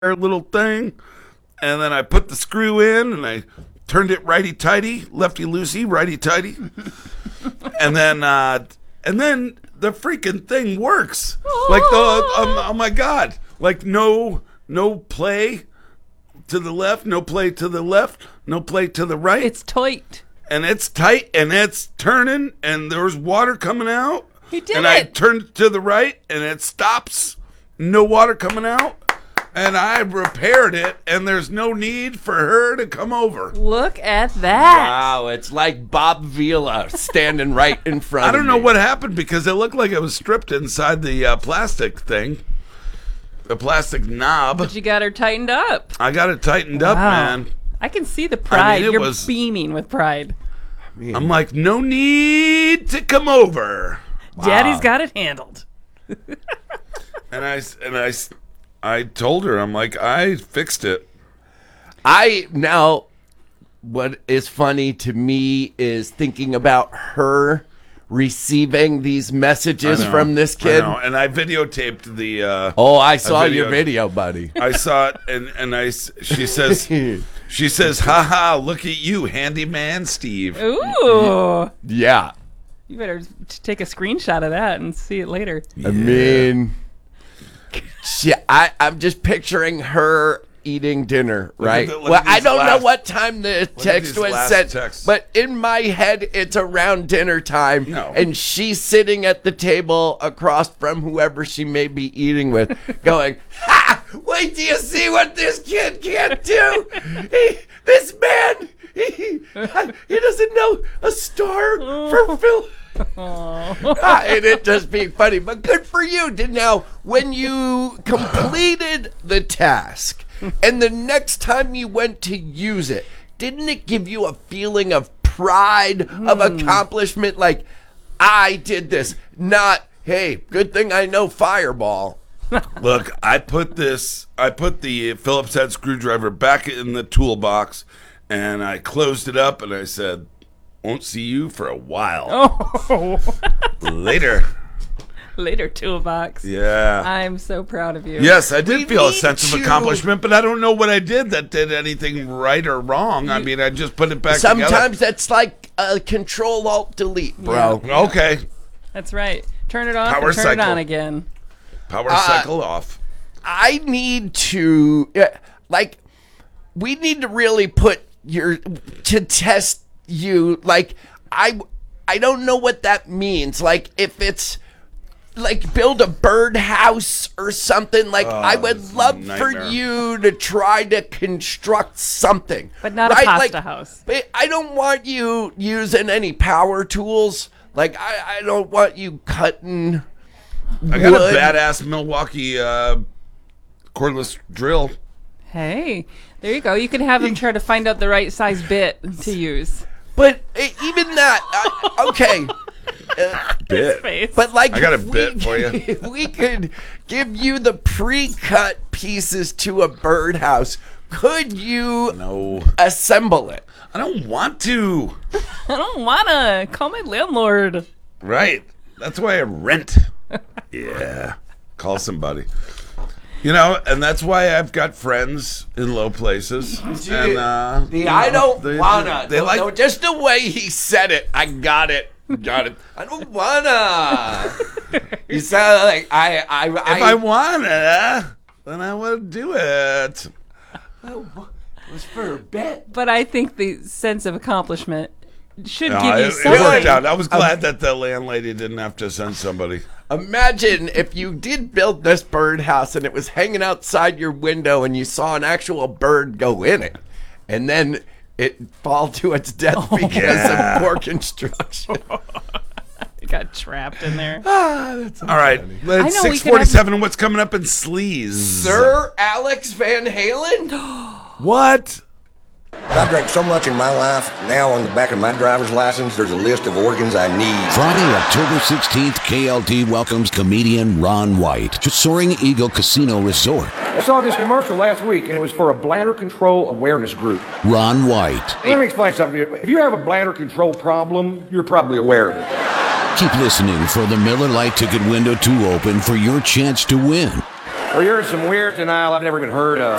little thing, and then I put the screw in, and I turned it righty-tighty, lefty-loosey, righty-tighty, and then the freaking thing works. Like, oh my God. Like, no play to the left, no play to the left, no play to the right. It's tight. And it's tight, and it's turning, and there's water coming out. He did and it. I turned it to the right, and it stops. No water coming out. And I repaired it, and there's no need for her to come over. Look at that. Wow, it's like Bob Vila standing right in front of me. I don't know what happened, because it looked like it was stripped inside the plastic thing. The plastic knob. But you got her tightened up. I got it tightened up, man. I can see the pride. it You're was- beaming with pride. I'm like, no need to come over. Daddy's got it handled. And I told her, I'm like, I fixed it. What is funny to me is thinking about her receiving these messages from this kid. I know. And I videotaped the. I saw your video, buddy. I saw it, and she says, haha, look at you, handyman Steve. Ooh. Yeah. You better take a screenshot of that and see it later. Yeah. I mean, I'm just picturing her eating dinner, right? I don't know what time the text was sent, but in my head, it's around dinner time, and she's sitting at the table across from whoever she may be eating with, going, "Ha! Wait till you see what this kid can do! This man, he doesn't know a star for Phil." And it just being funny, but good for you. Now, when you completed the task, and the next time you went to use it, didn't it give you a feeling of pride, of accomplishment? Like, I did this, not, hey, good thing I know Fireball. Look, I put the Phillips head screwdriver back in the toolbox, and I closed it up, and I said, won't see you for a while. Oh. Later. Later, toolbox. Yeah. I'm so proud of you. Yes, I did feel a sense of accomplishment, but I don't know what I did that did anything right or wrong. I mean, I just put it back together. Sometimes that's like a Control-Alt-Delete, bro. Yeah. Okay. That's right. Turn it off Power and turn cycle. it on again. Power cycle off. I need to, we need to really put to test you. Like, I don't know what that means. Like, if it's like build a birdhouse or something, like I would love for you to try to construct something. But not a pasta house. But I don't want you using any power tools. Like, I don't want you cutting I got wood. a badass Milwaukee cordless drill. Hey, there you go. You can have him try to find out the right size bit to use. But even that, okay. Bit. But like, I got a bit for you. If we could give you the pre-cut pieces to a birdhouse, could you assemble it? I don't want to. I don't wanna. Call my landlord. Right. That's why I rent. Yeah. Call somebody. You know, and that's why I've got friends in low places. And I don't wanna. They like no, just the way he said it. I got it. Got it. I don't wanna. You sound like if I wanna, then I would do it. It was for a bet. But I think the sense of accomplishment should give you It something. worked out. I was glad that the landlady didn't have to send somebody. Imagine if you did build this birdhouse and it was hanging outside your window and you saw an actual bird go in it, and then it fall to its death because of poor construction. It got trapped in there. That's All right, it's 6:47. What's coming up in Sleaze? Sir Alex Van Halen? What? I drank so much in my life, now on the back of my driver's license, there's a list of organs I need. Friday, October 16th, KLD welcomes comedian Ron White to Soaring Eagle Casino Resort. I saw this commercial last week, and it was for a bladder control awareness group. Ron White. Let me explain something to you. If you have a bladder control problem, you're probably aware of it. Keep listening for the Miller Lite ticket window to open for your chance to win. or you're some weird denial I've never even heard of.